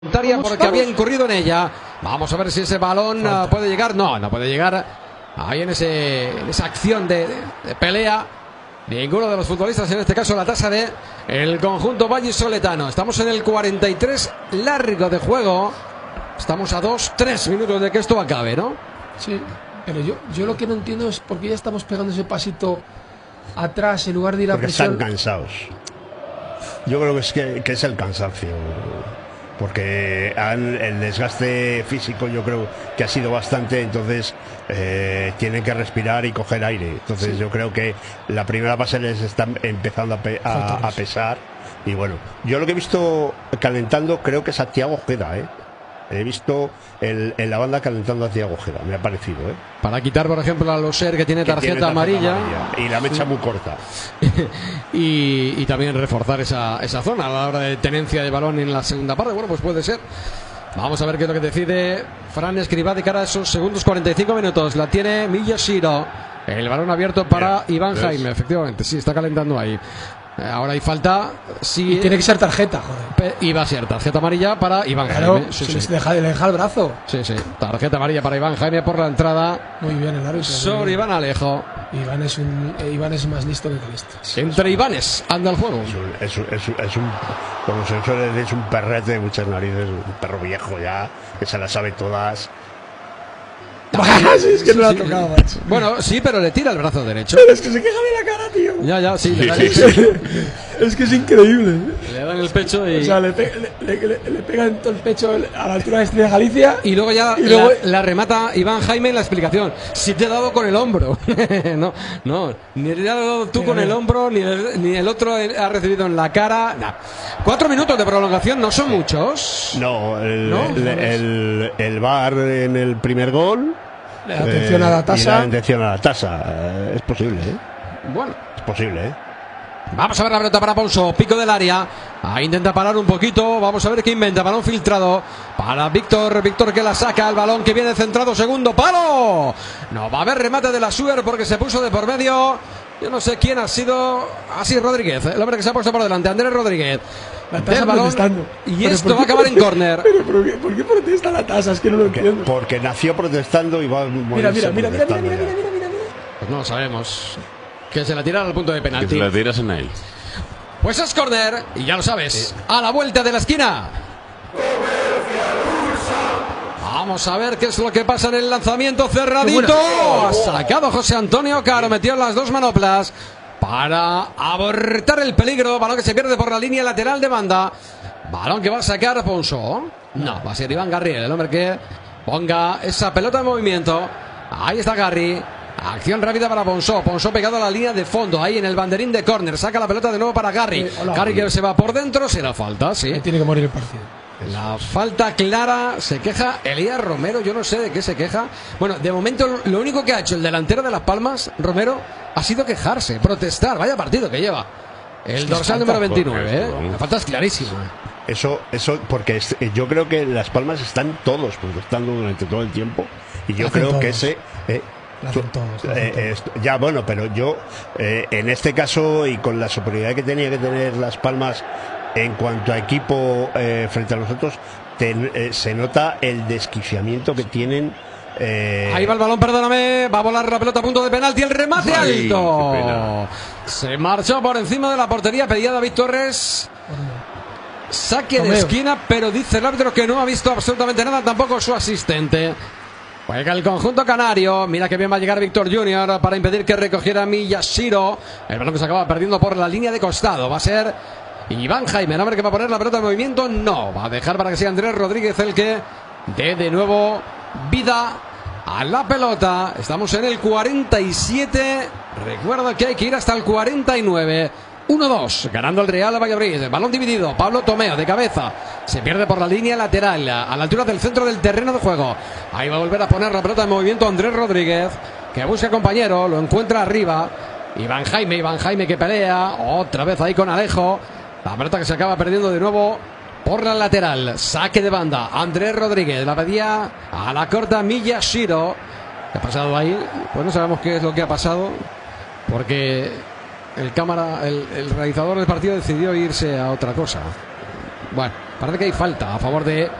Porque había incurrido en ella. Vamos a ver si ese balón puede llegar. No puede llegar ahí en esa acción de pelea. Ninguno de los futbolistas, en este caso la tasa de el conjunto vallisoletano. Estamos en el 43 largo de juego. Estamos a 2-3 minutos de que esto acabe, ¿no? Sí, pero yo lo que no entiendo es por qué ya estamos pegando ese pasito atrás en lugar de ir a presión. Están cansados. Yo creo que es el cansancio. Porque el desgaste físico yo creo que ha sido bastante, entonces tienen que respirar y coger aire. Entonces yo creo que la primera fase les está empezando a pesar. Y bueno, yo lo que he visto calentando creo que es a Thiago Ojeda, He visto en la banda calentando a Thiago Ojeda, me ha parecido, Para quitar, por ejemplo, a Loser, que tiene tarjeta amarilla. Y la mecha muy corta. y también reforzar esa zona a la hora de tenencia de balón en la segunda parte. Bueno, pues puede ser. Vamos a ver qué es lo que decide Fran Escribá de cara a esos segundos 45 minutos. La tiene Miyashiro. El balón abierto para Iván Jaime. Efectivamente, sí, está calentando ahí. Ahora hay falta. Sí, y tiene que ser tarjeta, joder. Y va a ser tarjeta amarilla para Iván Jaime. Sí. Le deja el brazo. Sí. Tarjeta amarilla para Iván Jaime por la entrada. Muy bien el árbitro. Sobre Iván Alejo. Iván es más listo que Calisto. Entre Ivanes anda el juego. Como se suele decir, es un perrete de muchas narices, un perro viejo ya, que se las sabe todas. Es que no la ha tocado, macho. Bueno, sí, pero le tira el brazo derecho. Pero es que se queja de la cara, tío. Ya, sí. Es que es increíble. Le dan el pecho y... O sea, le pega en todo el pecho a la altura de Estrella Galicia. Y luego la remata Iván Jaime en la explicación. Si te he dado con el hombro. No, ni le has dado tú con el hombro, ni el otro ha recibido en la cara. Nah. 4 minutos de prolongación, no son muchos. No, el VAR en el primer gol. Le da atención a la tasa. Y da atención a la tasa. Es posible, Bueno. Es posible, Vamos a ver la pelota para Ponso, pico del área. Ahí intenta parar un poquito. Vamos a ver qué inventa. Balón filtrado para Víctor. Víctor que la saca. El balón que viene centrado. Segundo palo. No va a haber remate de la Suer porque se puso de por medio. Yo no sé quién ha sido. Así Rodríguez, el hombre que se ha puesto por delante. Andrés Rodríguez. La tasa protestando. Y esto va a acabar en córner. ¿Por qué protesta la tasa? Es que no lo entiendo. Porque nació protestando y va a Mira. Pues no lo sabemos. Que se la tira al punto de penalti. Que se la tiras en él. Pues es córner. Y ya lo sabes. A la vuelta de la esquina. Vamos a ver qué es lo que pasa en el lanzamiento cerradito. Ha sacado José Antonio Caro. Metió las dos manoplas para abortar el peligro. Balón que se pierde por la línea lateral de banda. Balón que va a sacar Ponso. No, va a ser Iván Garriel, el hombre que ponga esa pelota en movimiento. Ahí está Garri. Acción rápida para Ponso. Ponso pegado a la línea de fondo. Ahí en el banderín de córner. Saca la pelota de nuevo para Garri. Garri que se va por dentro. Será falta, sí. Tiene que morir el partido. La falta clara. Se queja Elías Romero. Yo no sé de qué se queja. Bueno, de momento lo único que ha hecho el delantero de Las Palmas, Romero, ha sido quejarse, protestar. Vaya partido que lleva el dorsal número 29. La falta es clarísima. Eso porque yo creo que Las Palmas están todos protestando durante todo el tiempo. Y yo creo que ese... ya bueno, pero yo en este caso y con la superioridad que tenía que tener Las Palmas en cuanto a equipo frente a nosotros, se nota el desquiciamiento que tienen. Ahí va el balón, perdóname, va a volar la pelota a punto de penalti, el remate alto. Se marchó por encima de la portería, pedía David Torres. Saque de esquina, pero dice el árbitro que no ha visto absolutamente nada, tampoco su asistente. Juega el conjunto canario. Mira que bien va a llegar Víctor Junior para impedir que recogiera Miyashiro. El balón que se acaba perdiendo por la línea de costado. Va a ser Iván Jaime, el hombre que va a poner la pelota en movimiento. No, va a dejar para que sea Andrés Rodríguez el que dé de nuevo vida a la pelota. Estamos en el 47. Recuerda que hay que ir hasta el 49. 1-2, ganando el Real Valladolid. Balón dividido, Pablo Tomeo de cabeza. Se pierde por la línea lateral, a la altura del centro del terreno de juego. Ahí va a volver a poner la pelota en movimiento Andrés Rodríguez, que busca compañero, lo encuentra arriba. Iván Jaime que pelea. Otra vez ahí con Alejo. La pelota que se acaba perdiendo de nuevo por la lateral. Saque de banda, Andrés Rodríguez. La pedía a la corta Miyashiro. ¿Qué ha pasado ahí? Pues no sabemos qué es lo que ha pasado, porque el realizador del partido decidió irse a otra cosa. Bueno, Parece que hay falta a favor de